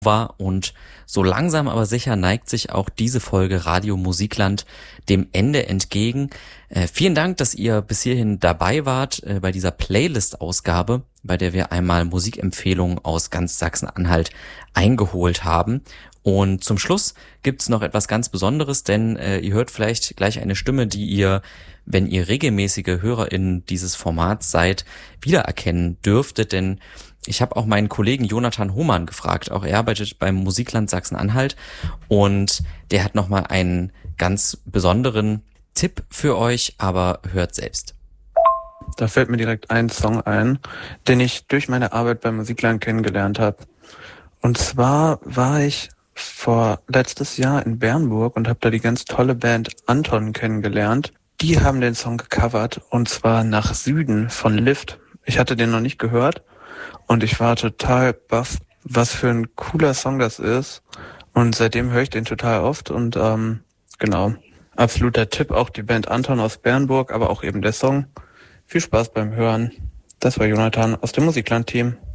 war und so langsam aber sicher neigt sich auch diese Folge Radio Musikland dem Ende entgegen. Vielen Dank, dass ihr bis hierhin dabei wart bei dieser Playlist-Ausgabe, bei der wir einmal Musikempfehlungen aus ganz Sachsen-Anhalt eingeholt haben. Und zum Schluss gibt's noch etwas ganz Besonderes, denn ihr hört vielleicht gleich eine Stimme, die ihr, wenn ihr regelmäßige HörerInnen dieses Formats seid, wiedererkennen dürftet, denn ich habe auch meinen Kollegen Jonathan Hohmann gefragt, auch er arbeitet beim Musikland Sachsen-Anhalt und der hat nochmal einen ganz besonderen Tipp für euch, aber hört selbst. Da fällt mir direkt ein Song ein, den ich durch meine Arbeit beim Musikland kennengelernt habe. Und zwar war ich letztes Jahr in Bernburg und habe da die ganz tolle Band Anton kennengelernt. Die haben den Song gecovert und zwar Nach Süden von Lift. Ich hatte den noch nicht gehört. Und ich war total baff, was für ein cooler Song das ist. Und seitdem höre ich den total oft. Und genau, absoluter Tipp, auch die Band Anton aus Bernburg, aber auch eben der Song. Viel Spaß beim Hören. Das war Jonathan aus dem Musikland-Team.